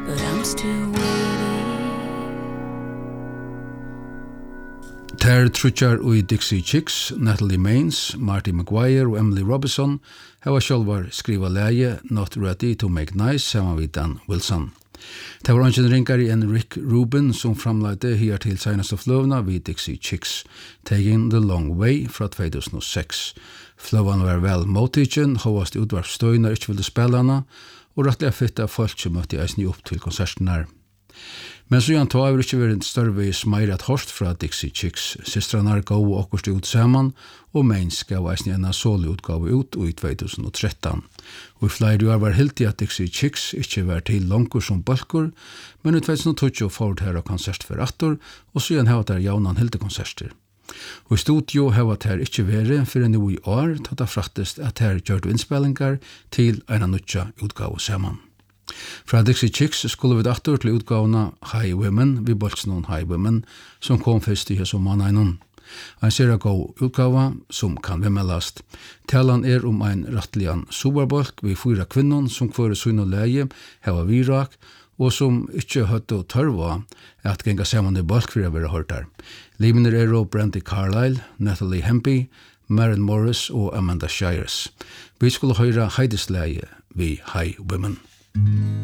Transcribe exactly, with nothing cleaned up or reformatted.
but I'm still waiting. Ter Trutjar og Dixie Chicks, Natalie Maines, Marty McGuire og Emily Robinson hava sjálvar skriva leie Not Ready to Make Nice saman við Dan Wilson. Det var ønsken ringare enn Rick Rubin som framleide her til senast av fløvna vid Dixie Chicks, Taking the Long Way fra two thousand six. Fløvan var vel motigen, hovast utvarpstøyner ikkje ville spillana, og rettelig fitta folk som møtte eisni opp til konserten. Men så igjen tar vi ikke vært større smeiret hårst fra Dixie Chicks. Systrarna gav okkurst ut saman, og Maines gav eisni en solo-utgave ut i two thousand thirteen. Og i flere år var helt i at Dixie Chicks ikke var til langur som balkur, men i two thousand twelve får det her konsert for attor, og så igjen hava der jaunan hilde konserter. Og i studio hava det her ikke vært for en i år, tatt det fraktest at her gjør du innspillingar til en nutja utgave saman. Fra Dixie Chicks skulle vi datter til utgavene High Women, vi bolsnon High Women, som kom først i som man einon. Ein ser a gå utgava som kan vemmelast. Talan er om ein rattlian superbolk vi fyra kvinnon som kvare sunn og leie, heva virak, og som ikkje høtte og tørva at genga saman i bolk for å være hørt her. Livner er og Brandy Carlile, Natalie Hempy, Maren Morris og Amanda Shires. Vi skulle høyra Heides leie vi High Women.